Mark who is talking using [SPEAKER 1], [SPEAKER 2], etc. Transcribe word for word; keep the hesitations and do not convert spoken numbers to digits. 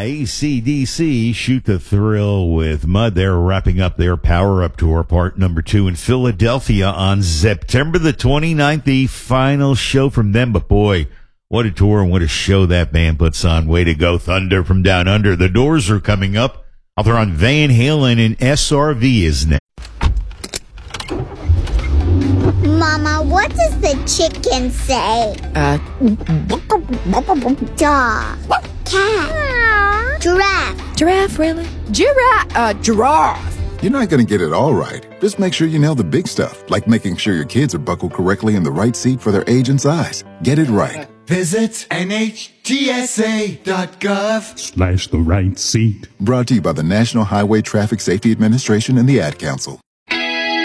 [SPEAKER 1] A C D C, Shoot the Thrill with Mud. They're wrapping up their Power Up Tour, part number two in Philadelphia on September the twenty-ninth, the final show from them. But boy, what a tour and what a show that band puts on. Way to go, Thunder from Down Under. The Doors are coming up. They're on Van Halen, and S R V is next.
[SPEAKER 2] Mama, what does the chicken say?
[SPEAKER 3] Uh,
[SPEAKER 2] Dog. Cat. Giraffe.
[SPEAKER 3] Giraffe, really? Giraffe, uh, giraffe.
[SPEAKER 4] You're not going to get it all right. Just make sure you nail the big stuff, like making sure your kids are buckled correctly in the right seat for their age and size. Get it right.
[SPEAKER 5] Visit N H T S A dot gov
[SPEAKER 6] slash the right seat.
[SPEAKER 4] Brought to you by the National Highway Traffic Safety Administration and the Ad Council.